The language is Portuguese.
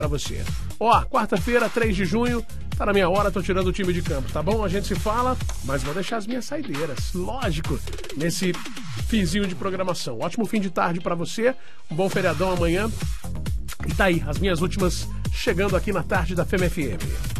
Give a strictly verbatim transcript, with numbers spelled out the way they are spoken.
pra você. Ó, quarta-feira, três de junho, tá na minha hora, tô tirando o time de campo, tá bom? A gente se fala, mas vou deixar as minhas saideiras, lógico, nesse finzinho de programação. Ótimo fim de tarde pra você, um bom feriadão amanhã. E tá aí, as minhas últimas chegando aqui na tarde da F E M F M.